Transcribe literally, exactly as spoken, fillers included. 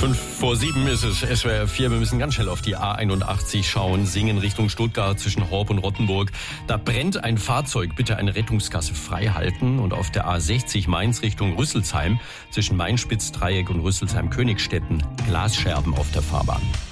Fünf vor sieben ist es, S W R vier. Wir müssen ganz schnell auf die A einundachtzig schauen, Singen Richtung Stuttgart zwischen Horb und Rottenburg. Da brennt ein Fahrzeug, bitte eine Rettungsgasse frei halten. Und auf der A sechzig Mainz Richtung Rüsselsheim zwischen Mainspitzdreieck und Rüsselsheim-Königstetten Glasscherben auf der Fahrbahn.